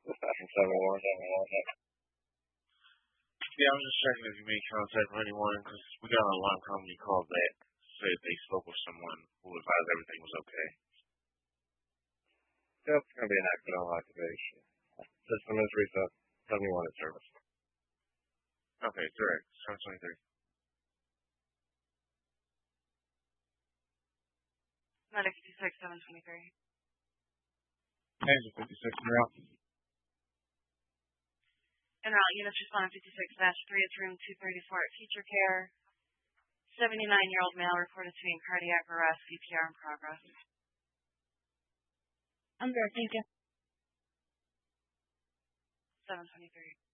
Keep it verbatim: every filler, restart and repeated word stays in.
seven one. Yeah, I was just checking if you made contact with anyone because we got an alarm company call back said they spoke with someone who advised everything was okay. Yep, it's going to be an accidental activation. System is reset. seventy-one is service. Okay, correct. seven twenty-three. Medic fifty-six, seven twenty-three. Angel fifty-six, route. En route, units responding fifty-six dash three is room two thirty-four at Future Care. seventy-nine-year-old male reported to be in cardiac arrest, C P R in progress. I'm there, thank you. seven twenty-three.